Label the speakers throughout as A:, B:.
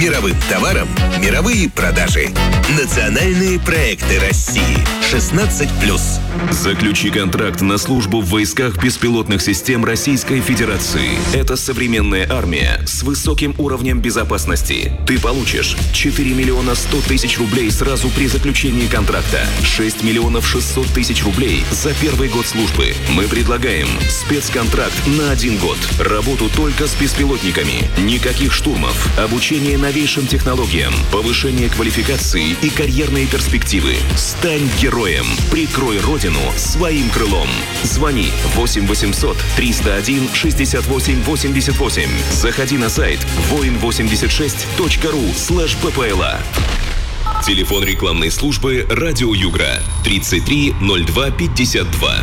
A: Мировым товарам мировые продажи. Национальные проекты России. 16+.
B: Заключи контракт на службу в войсках беспилотных систем Российской Федерации. Это современная армия с высоким уровнем безопасности. Ты получишь 4 миллиона 100 тысяч рублей сразу при заключении контракта, 6 миллионов 600 тысяч рублей за первый год службы. Мы предлагаем спецконтракт на 1 год. Работу только с беспилотниками. Никаких штурмов. Обучение новейшим технологиям. Повышение квалификации и карьерные перспективы. Стань героем. Прикрой Родину своим крылом. Звони 8 800 301 68 88. Заходи на сайт voin86.ru/ppla. Телефон рекламной службы «Радио Югра» 33 02 52.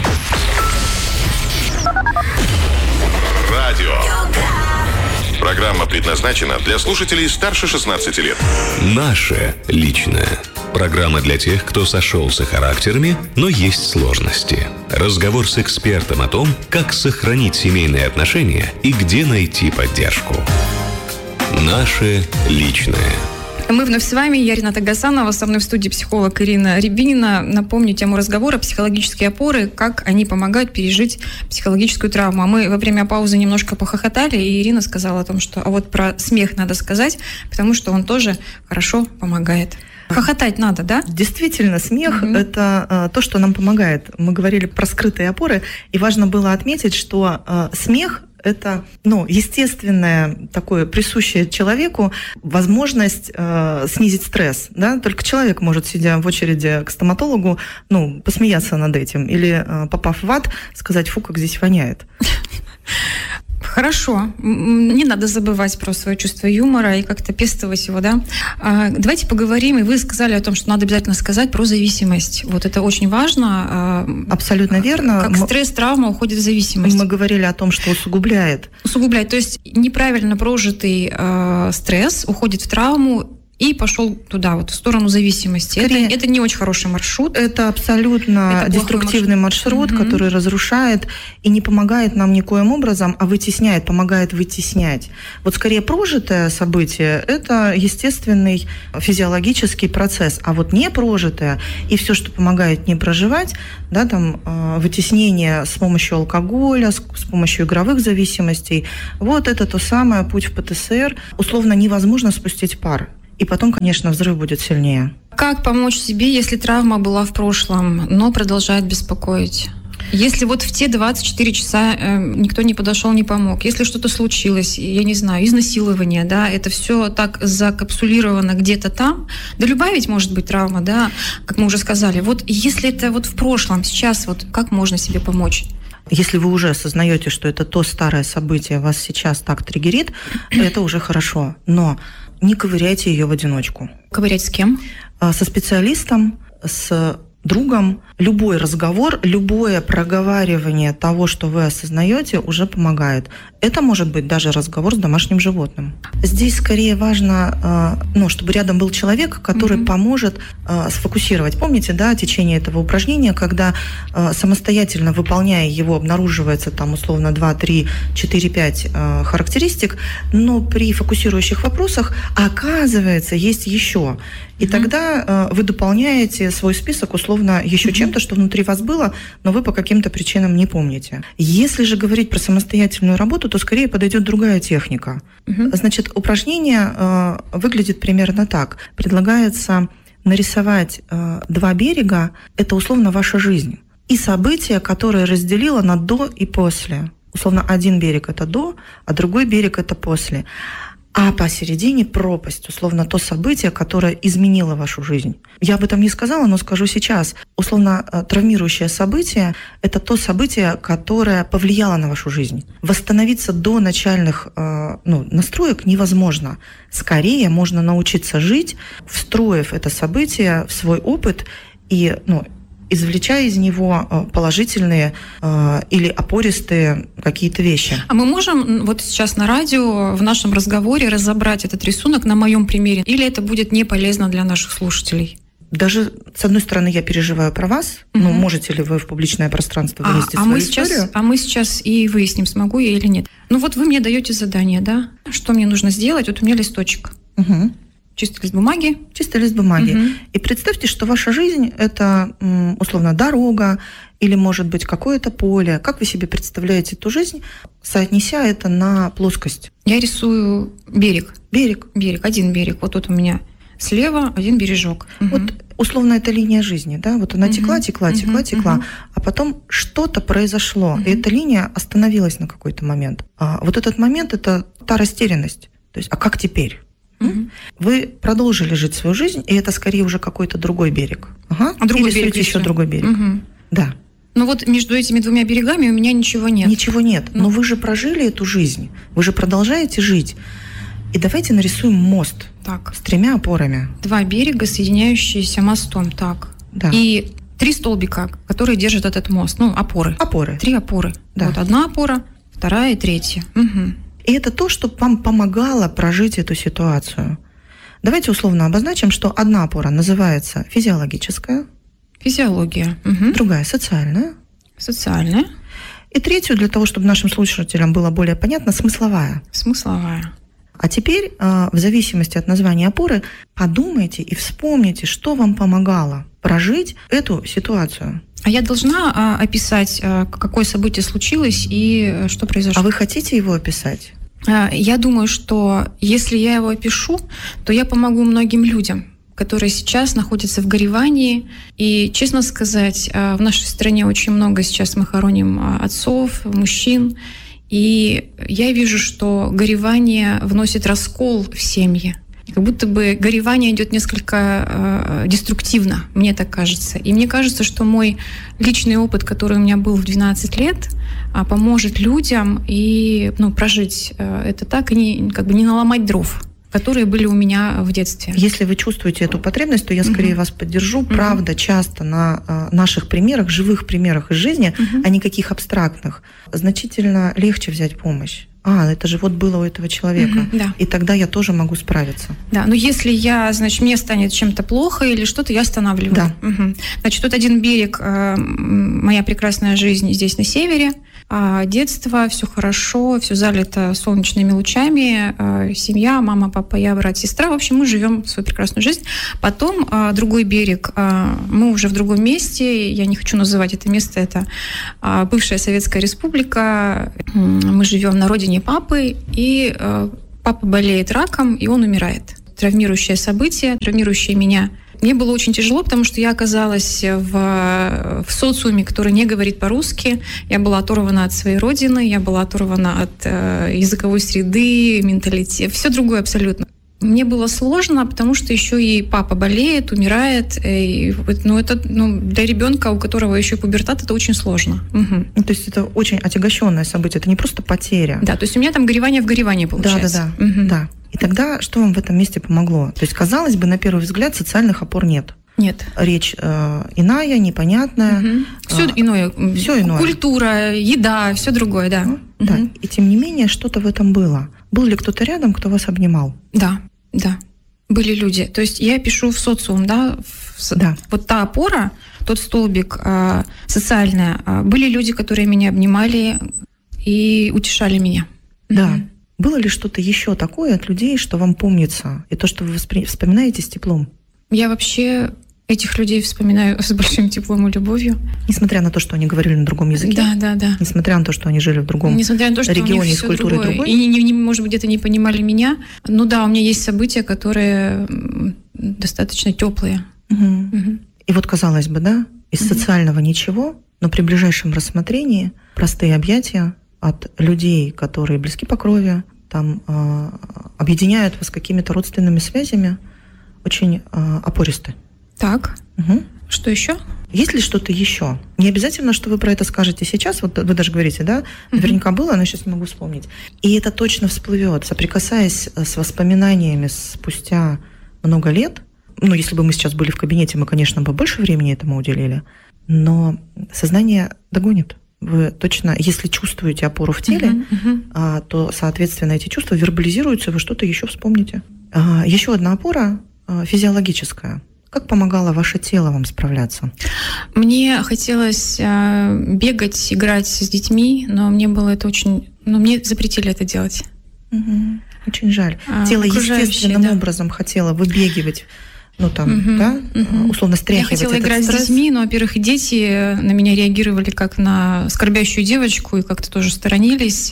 C: Радио. Программа предназначена для слушателей старше 16 лет.
B: Наше личное. Программа для тех, кто сошелся характерами, но есть сложности. Разговор с экспертом о том, как сохранить семейные отношения и где найти поддержку. Наше личное.
D: Мы вновь с вами, я Рената Гасанова, со мной в студии психолог Ирина Рябинина. Напомню тему разговора – психологические опоры, как они помогают пережить психологическую травму. А мы во время паузы немножко похохотали, и Ирина сказала о том, что а вот про смех надо сказать, потому что он тоже хорошо помогает. Хохотать надо, да?
E: Действительно, смех – это то, что нам помогает. Мы говорили про скрытые опоры, и важно было отметить, что смех – это, естественное, такое присущее человеку возможность снизить стресс. Да? Только человек может, сидя в очереди к стоматологу, посмеяться над этим. Или, попав в ад, сказать: фу, как здесь воняет.
D: Хорошо. Не надо забывать про свое чувство юмора и как-то пестовать его, да? Давайте поговорим, и вы сказали о том, что надо обязательно сказать про зависимость. Вот это очень важно.
E: Абсолютно верно.
D: Как стресс, травма уходит в зависимость.
E: Мы говорили о том, что усугубляет.
D: Усугубляет. То есть неправильно прожитый стресс уходит в травму, и пошел туда, в сторону зависимости. Это не очень хороший маршрут.
E: Это абсолютно деструктивный маршрут, который разрушает и не помогает нам никоим образом, а вытесняет, помогает вытеснять. Вот скорее прожитое событие – это естественный физиологический процесс, а вот не прожитое и все, что помогает не проживать, да, вытеснение с помощью алкоголя, с помощью игровых зависимостей, вот это то самое, путь в ПТСР. Условно невозможно спустить пар. И потом, конечно, взрыв будет сильнее.
D: Как помочь себе, если травма была в прошлом, но продолжает беспокоить? Если в те 24 часа никто не подошел, не помог, если что-то случилось, я не знаю, изнасилование, да, это все так закапсулировано где-то там, да любая ведь может быть травма, да, как мы уже сказали. Если это в прошлом, сейчас как можно себе помочь?
E: Если вы уже осознаете, что это то старое событие вас сейчас так триггерит, это уже хорошо. Но не ковыряйте ее в одиночку.
D: Ковырять с кем?
E: Со специалистом, с другом. Любой разговор, любое проговаривание того, что вы осознаете, уже помогает. Это может быть даже разговор с домашним животным. Здесь скорее важно, чтобы рядом был человек, который поможет сфокусировать. Помните, да, течение этого упражнения, когда самостоятельно выполняя его, обнаруживается условно 2, 3, 4, 5 характеристик, но при фокусирующих вопросах, оказывается, есть еще. И тогда вы дополняете свой список условно еще чем-то, что внутри вас было, но вы по каким-то причинам не помните. Если же говорить про самостоятельную работу, то скорее подойдет другая техника. Значит, упражнение выглядит примерно так. Предлагается нарисовать 2 берега, это условно ваша жизнь, и события, которые разделило на до и после. Условно, один берег – это до, а другой берег – это после. А посередине пропасть, условно, то событие, которое изменило вашу жизнь. Я об этом не сказала, но скажу сейчас. Условно, травмирующее событие – это то событие, которое повлияло на вашу жизнь. Восстановиться до начальных настроек невозможно. Скорее можно научиться жить, встроив это событие в свой опыт и извлеча из него положительные или опористые какие-то вещи.
D: А мы можем сейчас на радио в нашем разговоре разобрать этот рисунок на моем примере? Или это будет не полезно для наших слушателей?
E: Даже, с одной стороны, я переживаю про вас, но можете ли вы в публичное пространство вынести свою историю?
D: Мы сейчас и выясним, смогу я или нет. Вы мне даете задание, да? Что мне нужно сделать? У меня листочек.
E: Угу.
D: Чистый лист бумаги.
E: Чистый лист бумаги.
D: Мгм.
E: И представьте, что ваша жизнь – это, условно, дорога или, может быть, какое-то поле. Как вы себе представляете эту жизнь, соотнеся это на плоскость?
D: Я рисую берег.
E: Берег.
D: Берег, один берег. Вот тут у меня слева один бережок. Мгм.
E: Вот, условно, это линия жизни, да? Вот она
D: Мгм.
E: текла, текла,
D: Мгм.
E: текла, текла,
D: Мгм.
E: а потом что-то произошло,
D: Мгм.
E: и эта линия остановилась на какой-то момент. А вот этот момент – это та растерянность. То есть, а как теперь?
D: Мгм.
E: Вы продолжили жить свою жизнь, и это скорее уже какой-то другой берег. Ага.
D: А другой
E: Или
D: берег
E: рисуете еще
D: рисую.
E: другой берег.
D: Мгм.
E: Да.
D: Ну вот между этими двумя берегами у меня ничего нет.
E: Ничего нет.
D: Ну.
E: Но вы же прожили эту жизнь. Вы же продолжаете жить. И давайте нарисуем мост
D: Так,
E: с 3 опорами.
D: 2 берега, соединяющиеся мостом. Так.
E: Да.
D: И 3 столбика, которые держат этот мост. Ну, опоры.
E: Опоры.
D: 3 опоры.
E: Да.
D: Вот одна опора, вторая и третья. Мгм.
E: И это то, что вам помогало прожить эту ситуацию. Давайте условно обозначим, что одна опора называется физиологическая,
D: Физиология. Мгм.
E: другая социальная,
D: Социальная.
E: и третью, для того, чтобы нашим слушателям было более понятно, смысловая.
D: Смысловая.
E: А теперь, в зависимости от названия опоры, подумайте и вспомните, что вам помогало прожить эту ситуацию.
D: А я должна описать, какое событие случилось и что произошло?
E: А вы хотите его описать?
D: Я думаю, что если я его опишу, то я помогу многим людям, которые сейчас находятся в горевании. И, честно сказать, в нашей стране очень много сейчас мы хороним отцов, мужчин. И я вижу, что горевание вносит раскол в семьи. Как будто бы горевание идет несколько деструктивно, мне так кажется. И мне кажется, что мой личный опыт, который у меня был в 12 лет, поможет людям и прожить это так, и не наломать дров, которые были у меня в детстве.
E: Если вы чувствуете эту потребность, то я скорее вас поддержу. Правда, часто на наших примерах, живых примерах из жизни, а не каких абстрактных, значительно легче взять помощь. Это же вот было у этого человека.
D: Да.
E: И тогда я тоже могу справиться.
D: Да, но если мне станет чем-то плохо или что-то, я останавливаю.
E: Да.
D: Угу. Значит, тут один берег, моя прекрасная жизнь здесь на севере, детство, все хорошо, все залито солнечными лучами, семья, мама, папа, я, брат, сестра. В общем, мы живем свою прекрасную жизнь. Потом другой берег, мы уже в другом месте, я не хочу называть это место, это бывшая Советская Республика, мы живем на родине папы, и папа болеет раком, и он умирает. Травмирующее событие, травмирующее меня. Мне было очень тяжело, потому что я оказалась в социуме, который не говорит по-русски. Я была оторвана от своей родины, я была оторвана от языковой среды, менталитета, все другое абсолютно. Мне было сложно, потому что еще и папа болеет, умирает. И, это для ребенка, у которого еще пубертат, это очень сложно. Угу.
E: То есть это очень отягощенное событие, это не просто потеря.
D: Да, то есть у меня там горевание в горевании получается.
E: Да.
D: Угу.
E: Да. И тогда что вам в этом месте помогло? То есть, казалось бы, на первый взгляд социальных опор нет.
D: Нет.
E: Речь иная, непонятная.
D: Угу. Все иное.
E: Все иное.
D: Культура, еда, все другое, да.
E: Да. И тем не менее, что-то в этом было. Был ли кто-то рядом, кто вас обнимал?
D: Да. Были люди. То есть я пишу в социум, да. Вот та опора, тот столбик социальная. Были люди, которые меня обнимали и утешали меня.
E: Да. Было ли что-то еще такое от людей, что вам помнится, и то, что вы вспоминаете с теплом?
D: Я вообще этих людей вспоминаю с большим теплом и любовью.
E: Несмотря на то, что они говорили на другом языке?
D: Да.
E: Несмотря на то, что они жили в другом регионе с культурой другой?
D: И, может быть, где-то не понимали меня. Ну да, у меня есть события, которые достаточно теплые.
E: Угу. И вот, казалось бы, да, из социального ничего, но при ближайшем рассмотрении простые объятия от людей, которые близки по крови, там объединяют вас какими-то родственными связями, очень опористы.
D: Так.
E: Угу.
D: Что еще?
E: Есть ли что-то еще? Не обязательно, что вы про это скажете сейчас. Вот вы даже говорите, да? Наверняка было, но сейчас не могу вспомнить. И это точно всплывет, соприкасаясь с воспоминаниями спустя много лет. Если бы мы сейчас были в кабинете, мы, конечно, бы больше времени этому уделили. Но сознание догонит. Вы точно, если чувствуете опору в теле, то, соответственно, эти чувства вербализируются, вы что-то еще вспомните. Еще одна опора физиологическая. Как помогало ваше тело вам справляться?
D: Мне хотелось бегать, играть с детьми, но мне было это очень... мне запретили это делать.
E: Угу. Очень жаль. Тело естественным образом хотело выбегивать, условно стряхивать.
D: Я хотела играть с детьми, но, во-первых, и дети на меня реагировали как на скорбящую девочку и как-то тоже сторонились.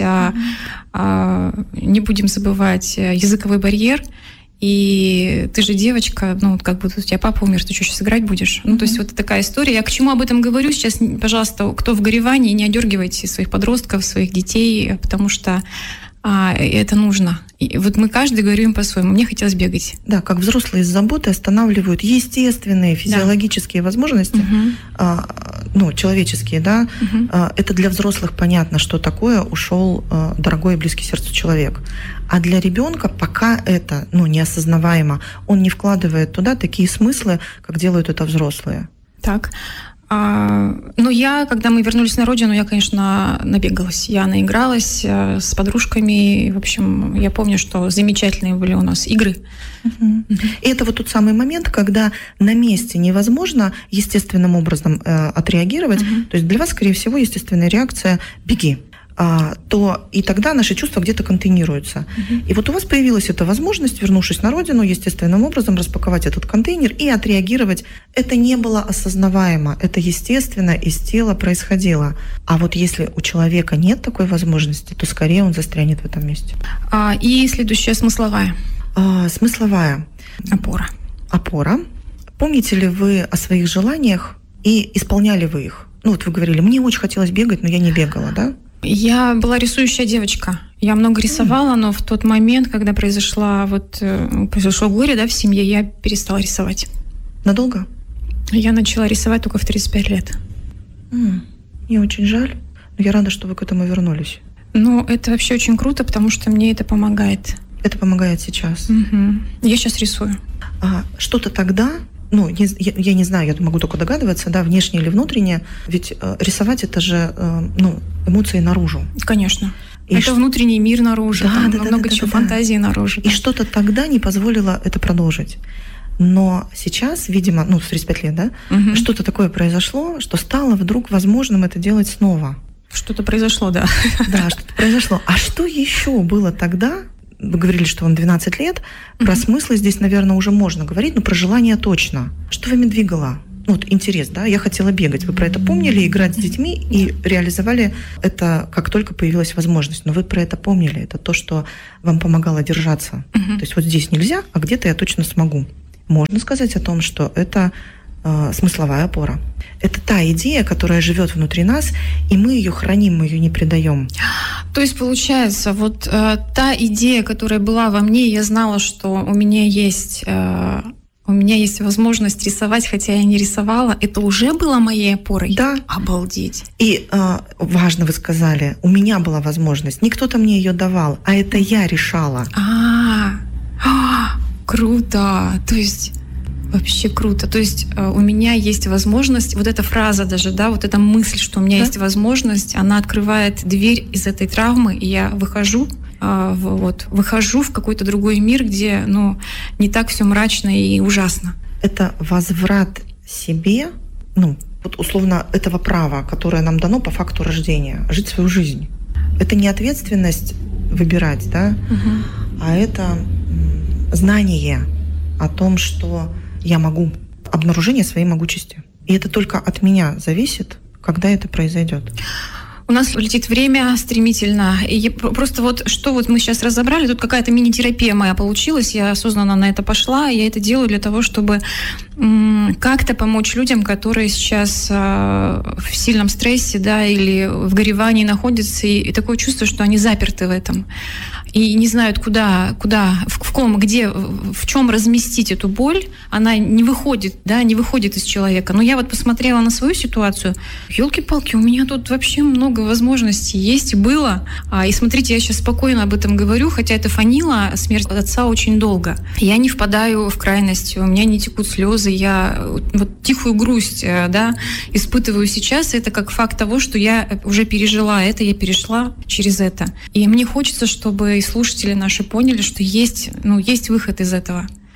D: Не будем забывать языковой барьер. И ты же девочка, как будто у тебя папа умер, ты что, сейчас играть будешь? То есть вот такая история. Я к чему об этом говорю сейчас? Пожалуйста, кто в горевании, не одергивайте своих подростков, своих детей, потому что это нужно. И вот мы каждый говорим по-своему. Мне хотелось бегать.
E: Да, как взрослые с заботой останавливают естественные физиологические возможности, человеческие, да. Это для взрослых понятно, что такое ушел дорогой и близкий сердцу человек. А для ребенка пока это неосознаваемо. Он не вкладывает туда такие смыслы, как делают это взрослые.
D: Так. Когда мы вернулись на родину, я, конечно, набегалась. Я наигралась с подружками. В общем, я помню, что замечательные были у нас игры.
E: И это вот тот самый момент, когда на месте невозможно естественным образом отреагировать. То есть для вас, скорее всего, естественная реакция «беги». То и тогда наши чувства где-то контейнируются. И вот у вас появилась эта возможность, вернувшись на родину, естественным образом распаковать этот контейнер и отреагировать. Это не было осознаваемо, это естественно из тела происходило. А вот если у человека нет такой возможности, то скорее он застрянет в этом месте.
D: И следующая смысловая.
E: Смысловая. Опора. Помните ли вы о своих желаниях и исполняли вы их? Вы говорили, мне очень хотелось бегать, но я не бегала, да?
D: Я была рисующая девочка. Я много рисовала, но в тот момент, когда произошло горе, в семье, я перестала рисовать.
E: Надолго?
D: Я начала рисовать только в 35 лет.
E: Мне очень жаль, но я рада, что вы к этому вернулись.
D: Это вообще очень круто, потому что мне это помогает.
E: Это помогает сейчас.
D: Я сейчас рисую.
E: Что-то тогда... я не знаю, я могу только догадываться, да, внешнее или внутреннее, ведь рисовать это же, эмоции наружу.
D: Конечно. Это внутренний мир наружу, много чего, фантазии наружу.
E: И что-то тогда не позволило это продолжить. Но сейчас, видимо, в 35 лет, да, что-то такое произошло, что стало вдруг возможным это делать снова.
D: Что-то произошло, да.
E: Да, что-то произошло. А что еще было тогда? Вы говорили, что вам 12 лет. Про смыслы здесь, наверное, уже можно говорить, но про желание точно. Что вами двигало? Интерес, да? Я хотела бегать. Вы про это помнили, играть с детьми и реализовали это, как только появилась возможность. Но вы про это помнили. Это то, что вам помогало держаться. То есть вот здесь нельзя, а где-то я точно смогу. Можно сказать о том, что это смысловая опора. Это та идея, которая живет внутри нас, и мы ее храним, мы ее не предаем.
D: То есть, получается, та идея, которая была во мне, я знала, что у меня есть возможность рисовать, хотя я не рисовала, это уже было моей опорой?
E: Да.
D: Обалдеть.
E: И важно, вы сказали, у меня была возможность, не кто-то мне ее давал, а это я решала.
D: Круто. То есть... Вообще круто. То есть у меня есть возможность, вот эта фраза даже, да, вот эта мысль, что у меня есть возможность, она открывает дверь из этой травмы, и я выхожу в какой-то другой мир, где, не так все мрачно и ужасно.
E: Это возврат себе, условно, этого права, которое нам дано по факту рождения, жить свою жизнь. Это не ответственность выбирать, да, а это знание о том, что я могу, обнаружение своей могучести. И это только от меня зависит, когда это произойдет.
D: У нас летит время стремительно. И просто что мы сейчас разобрали, тут какая-то мини-терапия моя получилась, я осознанно на это пошла, я это делаю для того, чтобы как-то помочь людям, которые сейчас в сильном стрессе, да, или в горевании находятся, и такое чувство, что они заперты в этом. И не знают, в чем разместить эту боль, она не выходит из человека. Но я посмотрела на свою ситуацию, елки-палки, у меня тут вообще много возможностей есть и было. И смотрите, я сейчас спокойно об этом говорю, хотя это фанило смерть отца очень долго. Я не впадаю в крайность, у меня не текут слезы, я тихую грусть, да, испытываю сейчас. Это как факт того, что я уже пережила это, я перешла через это. И мне хочется, чтобы слушатели наши поняли, что есть выход из этого.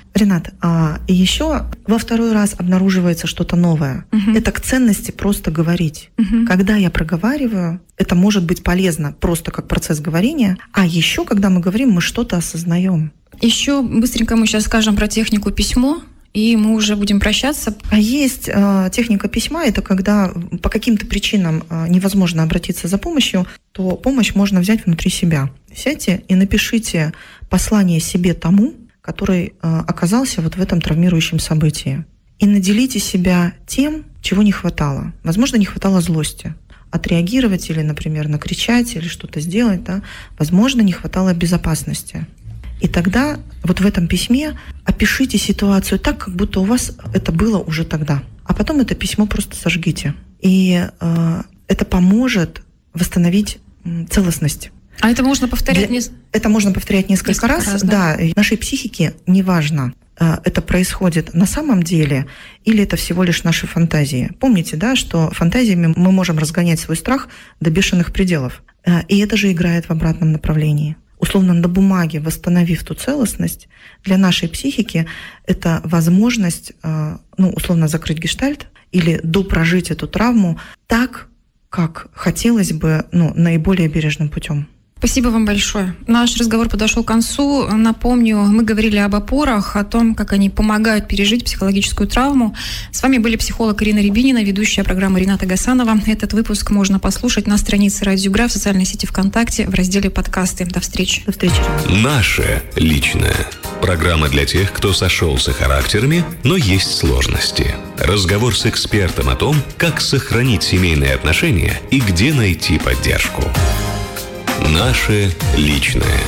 E: Ренат, и еще во второй раз обнаруживается что-то новое. Это к ценности просто говорить. Когда я проговариваю, это может быть полезно просто как процесс говорения, а еще, когда мы говорим, мы что-то осознаем.
D: Еще быстренько мы сейчас скажем про технику письмо, и мы уже будем прощаться.
E: А есть техника письма, это когда по каким-то причинам невозможно обратиться за помощью, то помощь можно взять внутри себя. Сядьте и напишите послание себе тому, который оказался вот в этом травмирующем событии. И наделите себя тем, чего не хватало. Возможно, не хватало злости. Отреагировать или, например, накричать или что-то сделать. Да? Возможно, не хватало безопасности. И тогда вот в этом письме опишите ситуацию так, как будто у вас это было уже тогда. А потом это письмо просто сожгите. И это поможет восстановить целостность.
D: А это можно повторять?
E: Это можно повторять несколько раз. Да, в нашей психике неважно, это происходит на самом деле или это всего лишь наши фантазии. Помните, да, что фантазиями мы можем разгонять свой страх до бешеных пределов. И это же играет в обратном направлении. Условно, на бумаге восстановив ту целостность, для нашей психики это возможность, условно, закрыть гештальт или допрожить эту травму так, как хотелось бы, наиболее бережным путем.
D: Спасибо вам большое. Наш разговор подошел к концу. Напомню, мы говорили об опорах, о том, как они помогают пережить психологическую травму. С вами были психолог Ирина Рябинина, ведущая программы Рената Гасанова. Этот выпуск можно послушать на странице Радио Гра в социальной сети ВКонтакте в разделе «Подкасты». До встречи.
E: До встречи.
B: Наше личное. Программа для тех, кто сошелся характерами, но есть сложности. Разговор с экспертом о том, как сохранить семейные отношения и где найти поддержку. Наше личное.